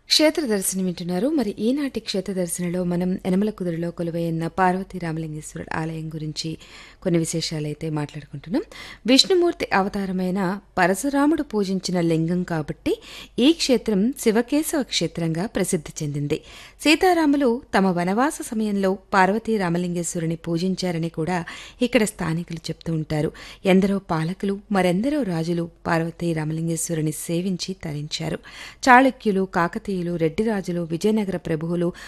క్షేత్ర దర్శనం వింటున్నారు. మరి ఈనాటి క్షేత్ర దర్శనలో మనం యనమల కుదురులో కొలువైన పార్వతీ రామలింగేశ్వరుడు ఆలయం గురించి కొన్ని విశేషాలైతే మాట్లాడుకుంటున్నాం. విష్ణుమూర్తి అవతారమైన పరశురాముడు పూజించిన లింగం కాబట్టి ఈ క్షేత్రం శివకేశవ క్షేత్రంగా ప్రసిద్ధి చెందింది. సీతారాములు తమ వనవాస సమయంలో పార్వతీ రామలింగేశ్వరుని పూజించారని కూడా ఇక్కడ స్థానికులు చెప్తూ ఉంటారు. ఎందరో పాలకులు మరెందరో రాజులు పార్వతీ రామలింగేశ్వరుని సేవించి తరించారు. చాళుక్యులు, కాకతీయులు, రెడ్డిరాజులు, విజయనగర ప్రభువులు